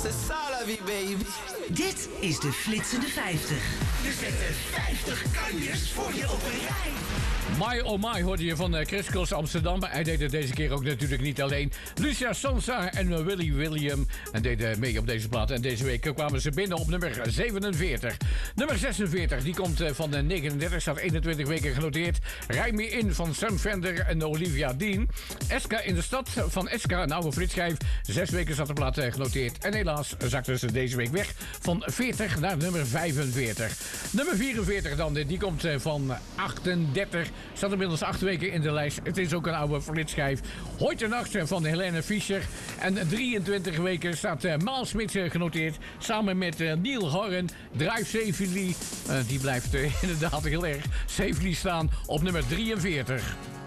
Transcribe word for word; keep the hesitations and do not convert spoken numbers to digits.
Baby. Dit is de Flitsende vijftig. We zetten vijftig kanjers voor je op een rij. My oh my hoorde je van Chris Cross Amsterdam. Hij deed het deze keer ook natuurlijk niet alleen. Lucia Sonsa en Willy William en deden mee op deze plaat. En deze week kwamen ze binnen op nummer zevenenveertig. Nummer zesenveertig, die komt van de negenendertig, staat eenentwintig weken genoteerd. Rij me in van Sam Fender en Olivia Dean. Eska in de stad van Eska, een oude flitsschijf. Zes weken zat de plaat genoteerd. En helaas zakten ze deze week weg van veertig naar nummer vijfenveertig. Nummer vierenveertig dan, die komt van achtendertig. Staat inmiddels acht weken in de lijst. Het is ook een oude flitsschijf. Heute Nacht van Helene Fischer. En drieëntwintig weken staat uh, Maal Smit genoteerd. Samen met uh, Neil Horan. Drive Safely. Uh, die blijft uh, inderdaad heel erg safely staan op nummer drieënveertig.